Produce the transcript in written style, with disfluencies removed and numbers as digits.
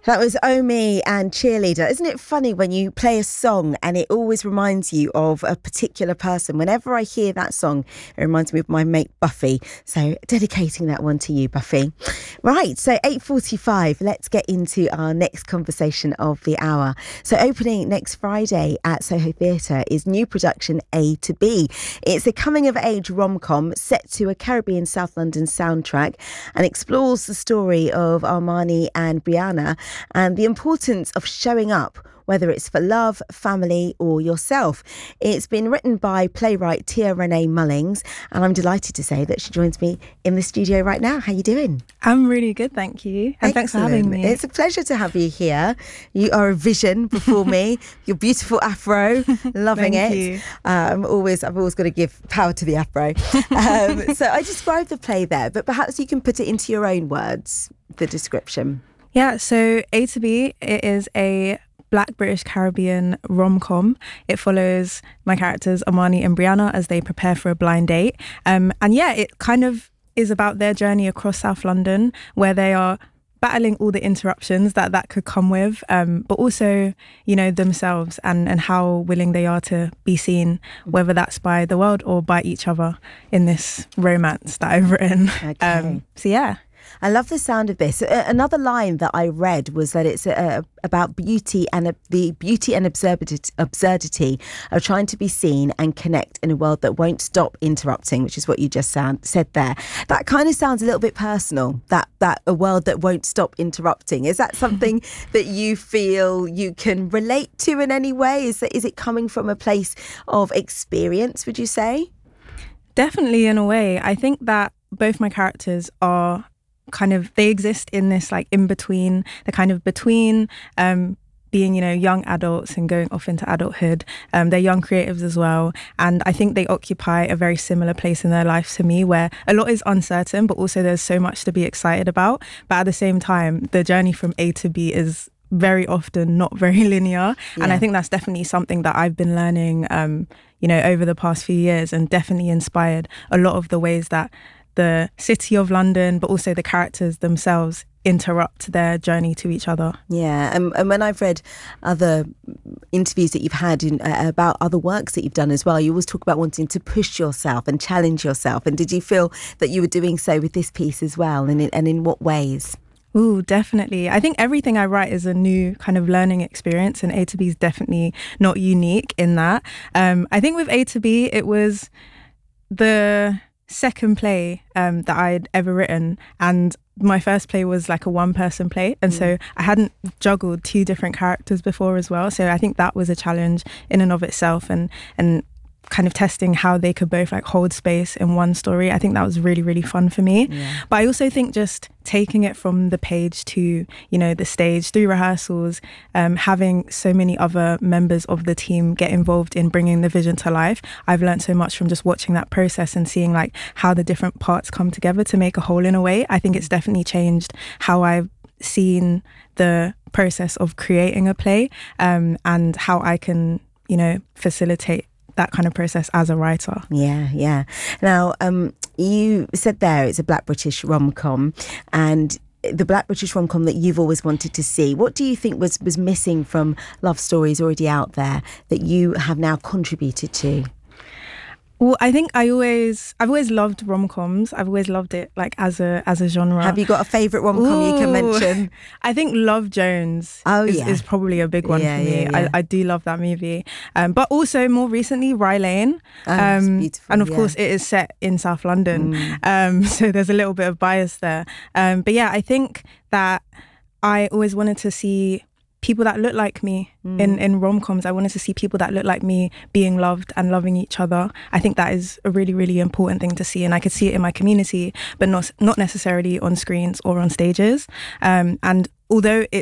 That was Omi and Cheerleader. Isn't it funny when you play a song and it always reminds you of a particular person? Whenever I hear that song, it reminds me of my mate Buffy. So dedicating that one to you, Buffy. Right, so 8:45, let's get into our next conversation of the hour. So opening next Friday at Soho Theatre is new production A to B. It's a coming-of-age rom-com set to a Caribbean South London soundtrack and explores the story of Armani and Brianna and the importance of showing up, whether it's for love, family or yourself. It's been written by playwright Tia Renee Mullings, and I'm delighted to say that she joins me in the studio right now. How are you doing? I'm really good, thank you. And thanks for having me. It's a pleasure to have you here. You are a vision before me. Your beautiful afro, loving Thank it. you. I've always got to give power to the afro. So I described the play there, but perhaps you can put it into your own words, the description. Yeah, so A to B, it is a Black British Caribbean rom-com. It follows my characters Armani and Brianna as they prepare for a blind date. And yeah, it kind of is about their journey across South London, where they are battling all the interruptions that could come with, but also, you know, themselves and how willing they are to be seen, whether that's by the world or by each other in this romance that I've written. Okay. So yeah. I love the sound of this. Another line that I read was that it's about beauty and the beauty and absurdity of trying to be seen and connect in a world that won't stop interrupting, which is what you just said there. That kind of sounds a little bit personal, that a world that won't stop interrupting. Is that something that you feel you can relate to in any way? Is it coming from a place of experience, would you say? Definitely, in a way. I think that both my characters are they exist in this like in between, the kind of between being, you know, young adults and going off into adulthood. They're young creatives as well. And I think they occupy a very similar place in their life to me, where a lot is uncertain, but also there's so much to be excited about. But at the same time, the journey from A to B is very often not very linear. Yeah. And I think that's definitely something that I've been learning, you know, over the past few years, and definitely inspired a lot of the ways that the city of London, but also the characters themselves, interrupt their journey to each other. Yeah, and when I've read other interviews that you've had about other works that you've done as well, you always talk about wanting to push yourself and challenge yourself. And did you feel that you were doing so with this piece as well? And in what ways? Ooh, definitely. I think everything I write is a new kind of learning experience, and A to B is definitely not unique in that. I think with A to B, it was the second play that I'd ever written, and my first play was like a one-person play, and so I hadn't juggled two different characters before as well. So I think that was a challenge in and of itself, and kind of testing how they could both like hold space in one story. I think that was really, really fun for me. Yeah. But I also think just taking it from the page to, you know, the stage through rehearsals, having so many other members of the team get involved in bringing the vision to life. I've learned so much from just watching that process and seeing like how the different parts come together to make a whole in a way. I think it's definitely changed how I've seen the process of creating a play, and how I can, you know, facilitate that kind of process as a writer. Yeah. Now, you said there it's a Black British rom-com, and the Black British rom-com that you've always wanted to see. What do you think was missing from love stories already out there that you have now contributed to? Well, I think I've always loved rom-coms. I've always loved it like as a genre. Have you got a favourite rom-com you can mention? I think Love Jones is probably a big one for me. Yeah. I do love that movie. But also more recently, Rye Lane. It's beautiful. And of course it is set in South London. So there's a little bit of bias there. But yeah, I think that I always wanted to see people that look like me in rom-coms. I wanted to see people that look like me being loved and loving each other. I think that is a really, really important thing to see, and I could see it in my community, but not necessarily on screens or on stages. And although